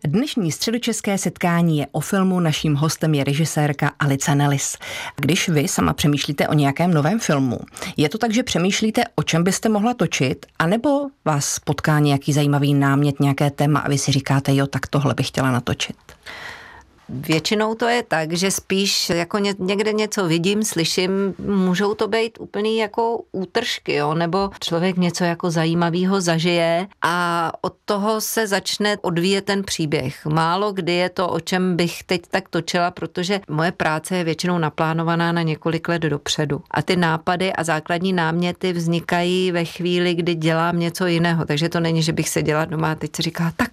Dnešní středočeské setkání je o filmu, naším hostem je režisérka Alice Nellis. Když vy sama přemýšlíte o nějakém novém filmu, je to tak, že přemýšlíte, o čem byste mohla točit, anebo vás potká nějaký zajímavý námět, nějaké téma a vy si říkáte, jo, tak tohle bych chtěla natočit? Většinou to je tak, že spíš jako někde něco vidím, slyším, můžou to být úplný jako útržky, jo? Nebo člověk něco jako zajímavého zažije a od toho se začne odvíjet ten příběh. Málo kdy je to, o čem bych teď tak točila, protože moje práce je většinou naplánovaná na několik let dopředu. A ty nápady a základní náměty vznikají ve chvíli, kdy dělám něco jiného. Takže to není, že bych seděla doma a teď si říká, tak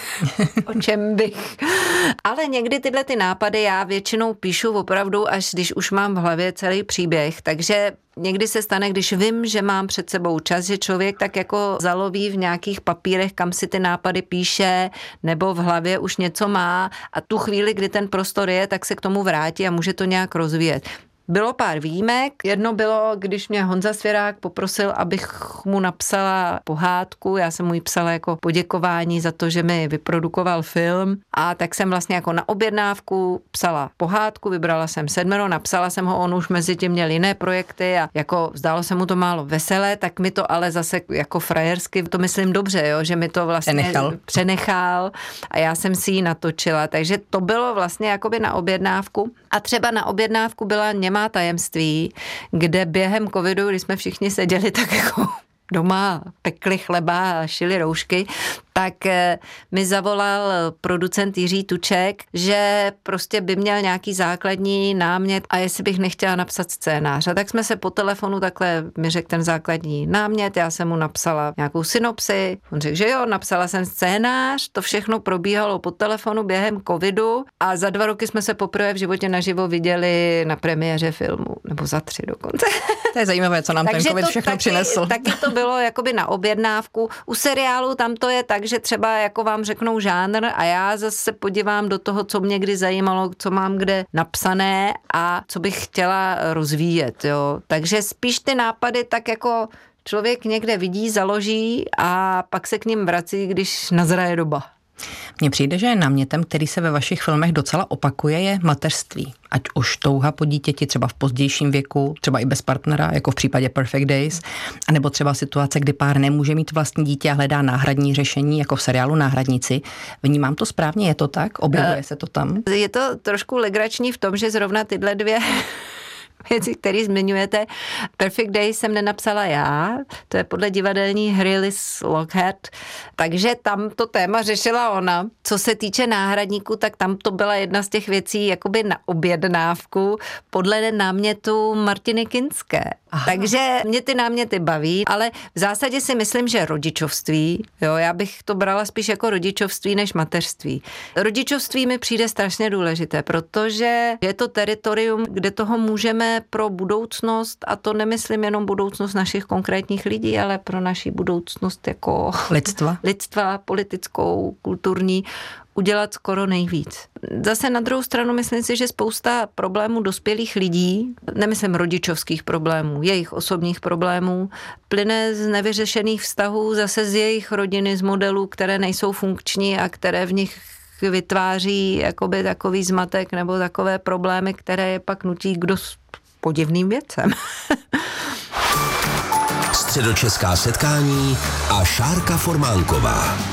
o čem bych. Ale někdy tyhle ty nápady já většinou píšu opravdu, až když už mám v hlavě celý příběh, takže někdy se stane, když vím, že mám před sebou čas, že člověk tak jako zaloví v nějakých papírech, kam si ty nápady píše, nebo v hlavě už něco má a tu chvíli, kdy ten prostor je, tak se k tomu vrátí a může to nějak rozvíjet. Bylo pár výjimek. Jedno bylo, když mě Honza Svěrák poprosil, abych mu napsala pohádku. Já jsem mu ji psala jako poděkování za to, že mi vyprodukoval film. A tak jsem vlastně jako na objednávku psala pohádku, vybrala jsem 7, napsala jsem ho, on už mezi tím měl jiné projekty a jako zdálo se mu to málo veselé, tak mi to ale zase jako frajersky, to myslím dobře, jo, že mi to vlastně přenechal a já jsem si ji natočila. Takže to bylo vlastně jakoby na objednávku. A třeba na objednávku byla Nemá tajemství, kde během covidu, když jsme všichni seděli tak jako doma, pekli chleba a šili roušky, tak mi zavolal producent Jiří Tuček, že prostě by měl nějaký základní námět a jestli bych nechtěla napsat scénář. A tak jsme se po telefonu takhle mi řekl ten základní námět, já jsem mu napsala nějakou synopsi, on řekl, že jo, napsala jsem scénář, to všechno probíhalo po telefonu během covidu a za 2 roky jsme se poprvé v životě naživo viděli na premiéře filmu, nebo za 3 dokonce. To je zajímavé, co nám ten covid všechno přinesl. Taky to bylo jakoby na objednávku. U seriálu tam to je tak, že třeba jako vám řeknou žánr a já zase podívám do toho, co mě kdy zajímalo, co mám kde napsané a co bych chtěla rozvíjet, jo. Takže spíš ty nápady tak jako člověk někde vidí, založí a pak se k nim vrací, když nazraje doba. Mně přijde, že námětem, který se ve vašich filmech docela opakuje, je mateřství. Ať už touha po dítěti třeba v pozdějším věku, třeba i bez partnera, jako v případě Perfect Days, anebo třeba situace, kdy pár nemůže mít vlastní dítě a hledá náhradní řešení, jako v seriálu Náhradníci. Vnímám to správně, je to tak? Objevuje se to tam? Je to trošku legrační v tom, že zrovna tyhle 2 věci, které zmiňujete. Perfect Day jsem nenapsala já, to je podle divadelní hry Liz Lockhart, takže tam to téma řešila ona. Co se týče Náhradníků, tak tam to byla jedna z těch věcí jakoby na objednávku podle námětu Martiny Kinské. Aha. Takže mě ty náměty baví, ale v zásadě si myslím, že rodičovství, jo, já bych to brala spíš jako rodičovství než mateřství. Rodičovství mi přijde strašně důležité, protože je to teritorium, kde toho můžeme pro budoucnost, a to nemyslím jenom budoucnost našich konkrétních lidí, ale pro naši budoucnost jako lidstva, politickou, kulturní, udělat skoro nejvíc. Zase na druhou stranu myslím si, že spousta problémů dospělých lidí, nemyslím rodičovských problémů, jejich osobních problémů, plyne z nevyřešených vztahů, zase z jejich rodiny, z modelů, které nejsou funkční a které v nich vytváří jakoby takový zmatek nebo takové problémy, které je pak nutí k dost podivným věcem. Středočeská setkání a Šárka Formánková.